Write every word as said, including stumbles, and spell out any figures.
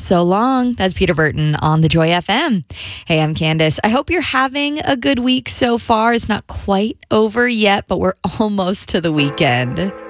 So long. That's Peter Burton on the Joy F M. Hey, I'm Candace. I hope you're having a good week so far. It's not quite over yet, but we're almost to the weekend.